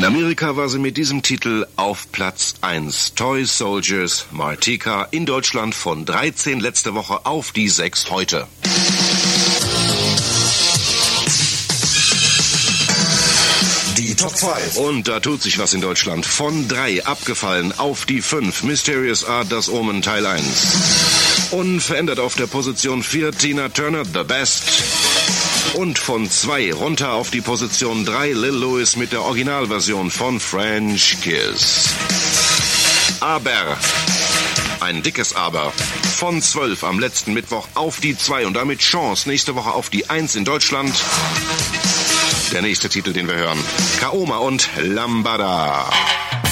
Amerika war sie mit diesem Titel auf Platz 1. Toy Soldiers Martika, in Deutschland von 13 letzte Woche auf die 6 heute. Die Top 5. Und da tut sich was in Deutschland. Von 3 abgefallen auf die 5. Mysterious Art, das Omen, Teil 1. Unverändert auf der Position 4 Tina Turner, The Best. Und von 2 runter auf die Position 3 Lil Louis mit der Originalversion von French Kiss. Aber, ein dickes Aber, von 12 am letzten Mittwoch auf die 2 und damit Chance nächste Woche auf die 1 in Deutschland. Der nächste Titel, den wir hören, Kaoma und Lambada.